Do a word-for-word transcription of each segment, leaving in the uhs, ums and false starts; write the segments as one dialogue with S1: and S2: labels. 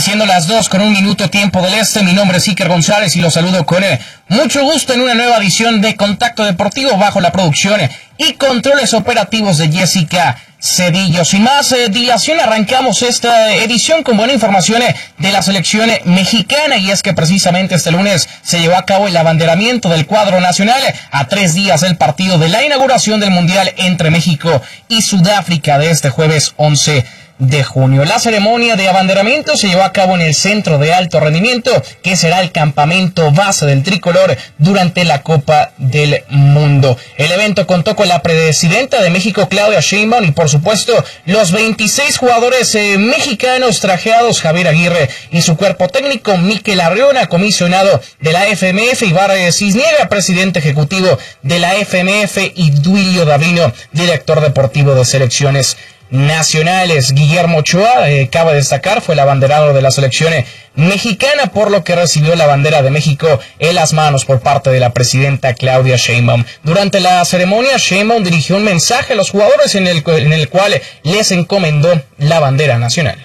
S1: siendo las dos con un minuto tiempo del este, mi nombre es Iker González y los saludo con eh, mucho gusto en una nueva edición de Contacto Deportivo bajo la producción eh, y controles operativos de Jessica Cedillo. Sin más eh, dilación, arrancamos esta edición con buena información eh, de la selección eh, mexicana, y es que precisamente este lunes se llevó a cabo el abanderamiento del cuadro nacional eh, a tres días del partido de la inauguración del Mundial entre México y Sudáfrica de este jueves once de junio. La ceremonia de abanderamiento se llevó a cabo en el Centro de Alto Rendimiento, que será el campamento base del tricolor durante la Copa del Mundo. El evento contó con la presidenta de México, Claudia Sheinbaum, y por supuesto los veintiséis jugadores eh, mexicanos trajeados, Javier Aguirre y su cuerpo técnico, Mikel Arriona, comisionado de la F M F, Ibar Cisniega, presidente ejecutivo de la F M F, y Duilio Davino, director deportivo de selecciones nacionales. Guillermo Ochoa, eh, cabe destacar, fue el abanderado de la selección eh, mexicana, por lo que recibió la bandera de México en las manos por parte de la presidenta Claudia Sheinbaum. Durante la ceremonia, Sheinbaum dirigió un mensaje a los jugadores en el, en el cual les encomendó la bandera nacional.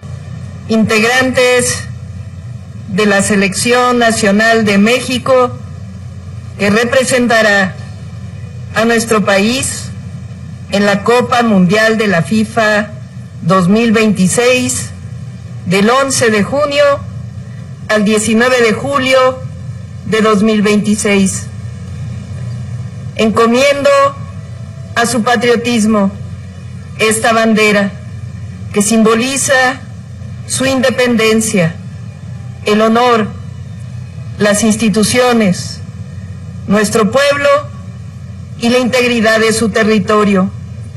S2: Integrantes de la Selección Nacional de México, que representará a nuestro país en la Copa Mundial de la FIFA dos mil veintiséis, del once de junio al diecinueve de julio de dos mil veintiséis. Encomiendo a su patriotismo esta bandera que simboliza su independencia, el honor, las instituciones, nuestro pueblo y la integridad de su territorio.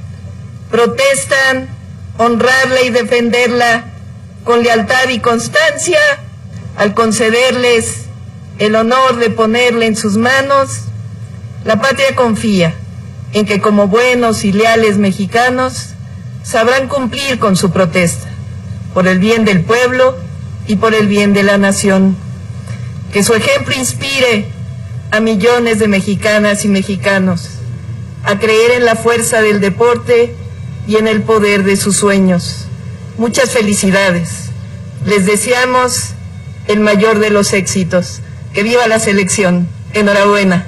S2: Protestan honrarla y defenderla con lealtad y constancia al concederles el honor de ponerla en sus manos. La patria confía en que como buenos y leales mexicanos sabrán cumplir con su protesta por el bien del pueblo y por el bien de la nación. Que su ejemplo inspire a millones de mexicanas y mexicanos a creer en la fuerza del deporte y en el poder de sus sueños. Muchas felicidades. Les deseamos el mayor de los éxitos. Que viva la selección. Enhorabuena.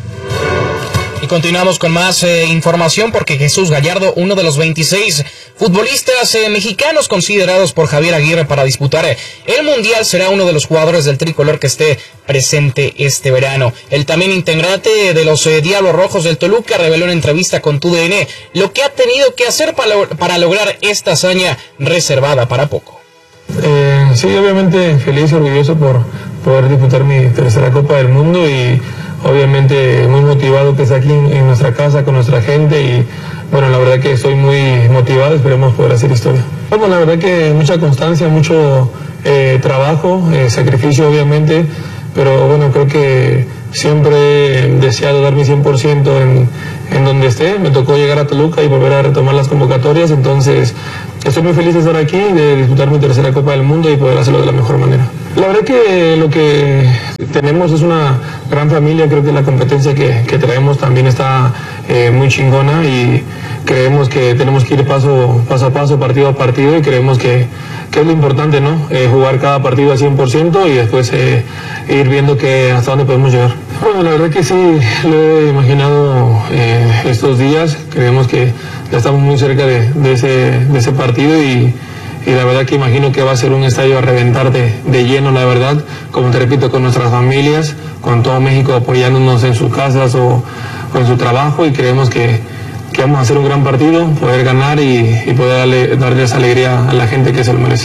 S1: Y continuamos con más eh, información, porque Jesús Gallardo, uno de los veintiséis futbolistas eh, mexicanos considerados por Javier Aguirre para disputar eh, el Mundial, será uno de los jugadores del tricolor que esté presente este verano. El también integrante de los eh, Diablos Rojos del Toluca reveló en entrevista con T U D N lo que ha tenido que hacer para, para lograr esta hazaña reservada para poco.
S3: Eh, sí, obviamente feliz y orgulloso por poder disputar mi tercera Copa del Mundo, y obviamente muy motivado que esté aquí en, en nuestra casa con nuestra gente, y bueno, la verdad que estoy muy motivado, esperemos poder hacer historia. Bueno, la verdad que mucha constancia, mucho eh, trabajo, eh, sacrificio obviamente, pero bueno, creo que siempre he deseado dar mi cien por ciento en, en donde esté. Me tocó llegar a Toluca y volver a retomar las convocatorias, entonces estoy muy feliz de estar aquí, de disputar mi tercera Copa del Mundo y poder hacerlo de la mejor manera. La verdad que lo que tenemos es una gran familia, creo que la competencia que, que traemos también está eh, muy chingona, y creemos que tenemos que ir paso, paso a paso, partido a partido, y creemos que, que es lo importante, ¿no? Eh, jugar cada partido al cien por ciento y después eh, ir viendo que hasta dónde podemos llegar. Bueno, la verdad que sí, lo he imaginado eh, estos días, creemos que ya estamos muy cerca de, de, ese, de ese partido, y y la verdad que imagino que va a ser un estadio a reventar de, de lleno, la verdad, como te repito, con nuestras familias, con todo México apoyándonos en sus casas o, o en su trabajo, y creemos que, que vamos a hacer un gran partido, poder ganar y, y poder darle, darle esa alegría a la gente que se lo merece.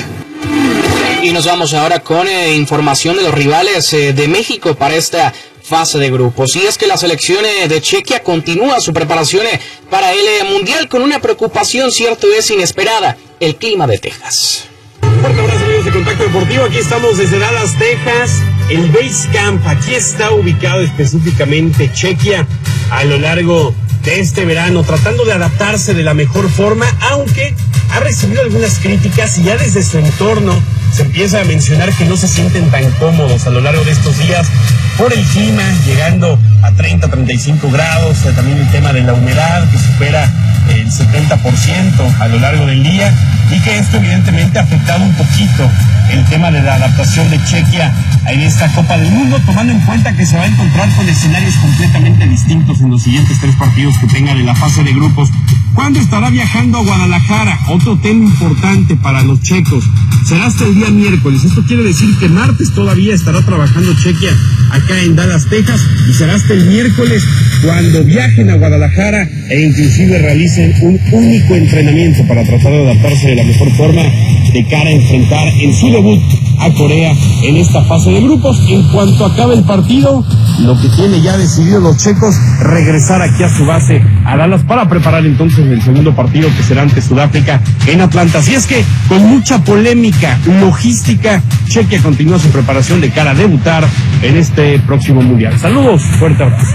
S1: Y nos vamos ahora con eh, información de los rivales eh, de México para esta fase de grupos. Y es que la selección eh, de Chequia continúa su preparación eh, para el eh, Mundial con una preocupación, cierto es, inesperada: el clima de Texas.
S4: Fuerte abrazo, amigos de Contacto Deportivo. Aquí estamos desde Dallas, Texas. El Base Camp, aquí está ubicado específicamente Chequia a lo largo de este verano, tratando de adaptarse de la mejor forma, aunque ha recibido algunas críticas y ya desde su entorno se empieza a mencionar que no se sienten tan cómodos a lo largo de estos días por el clima, llegando a treinta, treinta y cinco grados, también el tema de la humedad que supera el setenta por ciento a lo largo del día, y que esto evidentemente ha afectado un poquito el tema de la adaptación de Chequia en esta Copa del Mundo, tomando en cuenta que se va a encontrar con escenarios completamente distintos en los siguientes tres partidos que tengan en la fase de grupos. ¿Cuándo estará viajando a Guadalajara? Otro tema importante para los checos. Será hasta el día miércoles. Esto quiere decir que martes todavía estará trabajando Chequia acá en Dallas, Texas, y será hasta el miércoles cuando viajen a Guadalajara e inclusive realicen un único entrenamiento para tratar de adaptarse de la mejor forma de cara a enfrentar en su debut a Corea en esta fase de grupos. En cuanto acabe el partido, lo que tiene ya decidido los checos, regresar aquí a su base a Dallas para preparar entonces el segundo partido, que será ante Sudáfrica en Atlanta. Así es que, con mucha polémica logística, Chequia continúa su preparación de cara a debutar en este próximo mundial. Saludos, fuerte abrazo.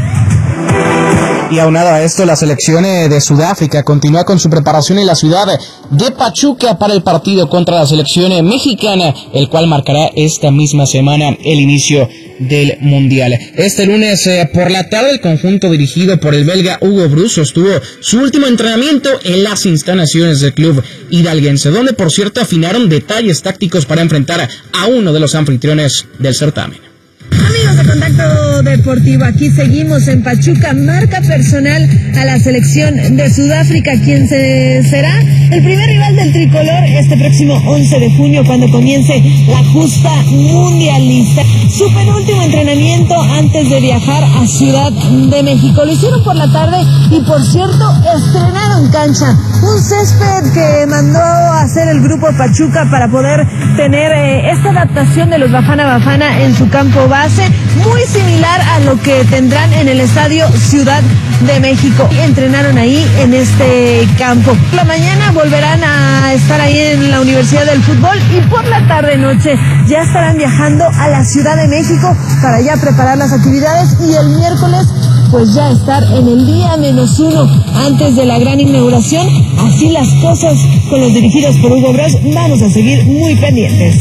S1: Y aunado a esto, la selección de Sudáfrica continúa con su preparación en la ciudad de Pachuca para el partido contra la selección mexicana, el cual marcará esta misma semana el inicio del Mundial. Este lunes eh, por la tarde, el conjunto dirigido por el belga Hugo Broos sostuvo su último entrenamiento en las instalaciones del club hidalguense, donde por cierto afinaron detalles tácticos para enfrentar a uno de los anfitriones del certamen.
S5: Amigos de Contacto Deportivo, aquí seguimos en Pachuca. Marca personal a la selección de Sudáfrica, quien se, será el primer rival del tricolor este próximo once de junio, cuando comience la justa mundialista. Su penúltimo entrenamiento antes de viajar a Ciudad de México. Lo hicieron por la tarde y, por cierto, estrenaron cancha. Un césped que mandó a hacer el grupo Pachuca para poder tener eh, esta adaptación de los Bafana Bafana en su campo base, muy similar a lo que tendrán en el estadio Ciudad de México. Y entrenaron ahí en este campo. Por la mañana volverán a estar ahí en la Universidad del Fútbol, y por la tarde noche ya estarán viajando a la Ciudad de México para ya preparar las actividades, y el miércoles pues ya estar en el día menos uno antes de la gran inauguración. Así las cosas con los dirigidos por Hugo Broos. Vamos a seguir muy pendientes.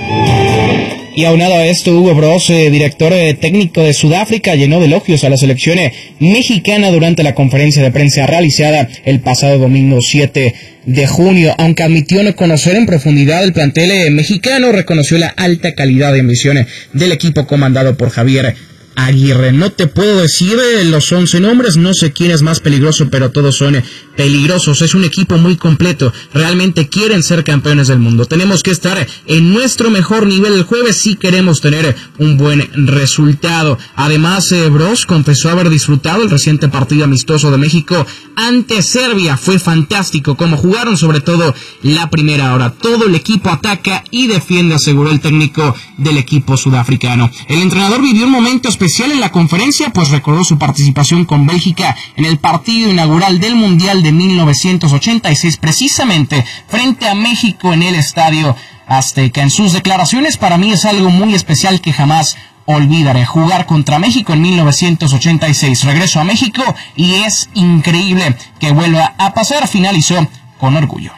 S1: Y aunado a esto, Hugo Broos, eh, director eh, técnico de Sudáfrica, llenó de elogios a la selección eh, mexicana durante la conferencia de prensa realizada el pasado domingo siete de junio. Aunque admitió no conocer en profundidad el plantel eh, mexicano, reconoció la alta calidad de ambición eh, del equipo comandado por Javier Aguirre. No te puedo decir eh, los once nombres, no sé quién es más peligroso, pero todos son eh, peligrosos. Es un equipo muy completo. Realmente quieren ser campeones del mundo. Tenemos que estar en nuestro mejor nivel el jueves si queremos tener un buen resultado. Además, eh, Broos confesó haber disfrutado el reciente partido amistoso de México ante Serbia. Fue fantástico como jugaron, sobre todo la primera hora. Todo el equipo ataca y defiende, aseguró el técnico del equipo sudafricano. El entrenador vivió un momento especial en la conferencia, pues recordó su participación con Bélgica en el partido inaugural del Mundial de mil novecientos ochenta y seis, precisamente frente a México en el Estadio Azteca. En sus declaraciones: para mí es algo muy especial que jamás olvidaré. Jugar contra México en mil novecientos ochenta y seis. Regreso a México y es increíble que vuelva a pasar, finalizó con orgullo.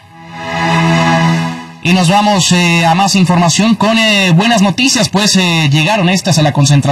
S1: Y nos vamos eh, a más información con eh, buenas noticias, pues eh, llegaron estas a la concentración